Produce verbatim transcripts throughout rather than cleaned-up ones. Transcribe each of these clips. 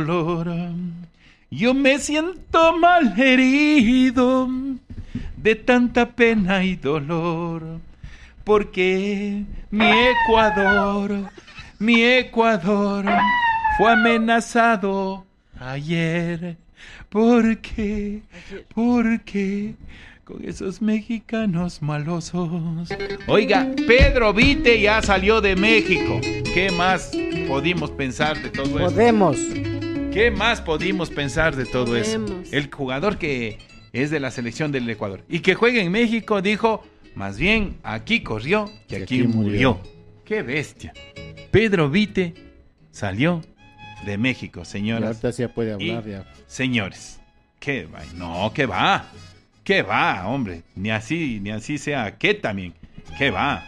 dolor. Yo me siento mal herido de tanta pena y dolor, porque mi Ecuador, mi Ecuador fue amenazado ayer. ¿Por qué? ¿Por qué? Con esos mexicanos malosos. Oiga, Pedro Vite ya salió de México. ¿Qué más pudimos pensar de todo eso? Podemos. ¿Qué más pudimos pensar de todo Podemos. eso? El jugador que es de la selección del Ecuador y que juega en México dijo, más bien aquí corrió que aquí, aquí murió. murió. ¡Qué bestia! Pedro Vite salió de México, señoras. Y ahorita sí puede hablar ya. Señores, ¿qué va? No, ¿qué va? ¿Qué va, hombre? Ni así, ni así sea. ¿Qué también? ¿Qué va?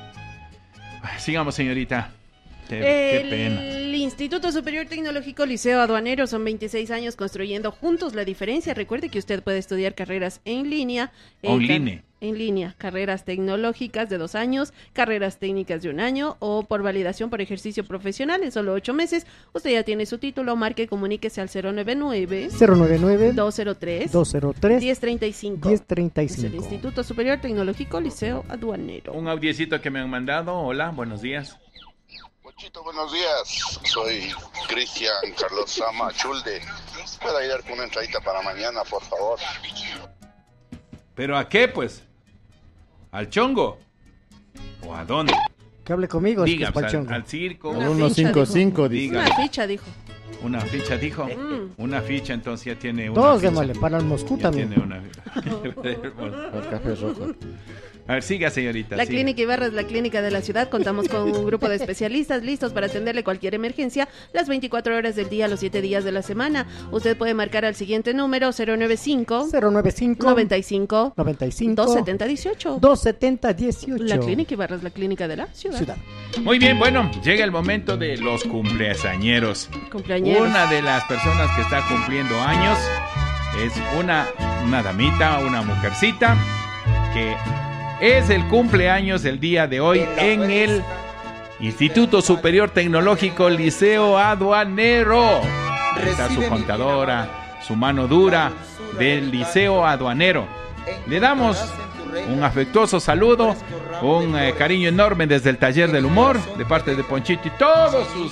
Sigamos, señorita. Qué, qué pena. El Instituto Superior Tecnológico Liceo Aduanero son veintiséis años construyendo juntos la diferencia. Recuerde que usted puede estudiar carreras en línea. Online. En línea, carreras tecnológicas de dos años, carreras técnicas de un año o por validación por ejercicio profesional en solo ocho meses. Usted ya tiene su título, marque, comuníquese al cero nueve nueve, cero nueve nueve, dos cero tres, dos cero tres, diez treinta y cinco. diez treinta y Es cinco. el Instituto Superior Tecnológico Liceo Aduanero. Un audiecito que me han mandado. Hola, buenos días. Pochito, buenos días. Soy Cristian Carlos Sama Chulde. ¿Puedo ayudar con una entradita para mañana, por favor? ¿Pero a qué, pues? ¿Al chongo? ¿O a dónde? Que hable conmigo. Diga, es que es pues, pachongo. al, al circo. Una uno cinco cinco, diga. Una ficha, dijo. Una ficha, dijo. Mm. Una ficha, entonces ya tiene una Dos ficha. démosle, para el Moscú Ya también. tiene una... El café rojo. A ver, siga, señorita. La siga. Clínica Ibarra es la clínica de la ciudad. Contamos con un grupo de especialistas listos para atenderle cualquier emergencia las veinticuatro horas del día, los siete días de la semana. Usted puede marcar al siguiente número cero nueve cinco, cero nueve cinco, noventa y cinco, noventa y cinco, dos setenta dieciocho. dos setenta dieciocho. La Clínica Ibarra es la clínica de la ciudad. Ciudad. Muy bien, bueno, llega el momento de los cumpleañeros. Cumpleañeros. Una de las personas que está cumpliendo años es una, una damita, una mujercita, que es el cumpleaños del día de hoy en el Instituto Superior Tecnológico Liceo Aduanero. Ahí está su contadora, su mano dura del Liceo Aduanero. Le damos un afectuoso saludo, un eh, cariño enorme desde el Taller del Humor, de parte de Ponchito y todos sus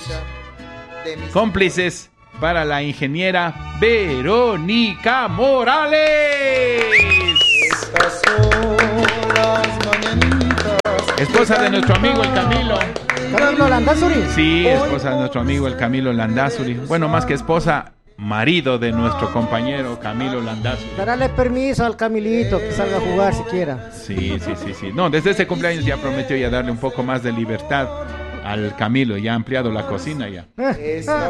cómplices, para la ingeniera Verónica Morales, esposa de nuestro amigo el Camilo. Camilo Landazuri. Sí, esposa de nuestro amigo el Camilo Landazuri. Bueno, más que esposa, marido de nuestro compañero Camilo Landazuri. Darle permiso al Camilito que salga a jugar si quiera. Sí, sí, sí, sí. No, desde este cumpleaños ya prometió ya darle un poco más de libertad al Camilo, ya ha ampliado la cocina ya. Eh, ah.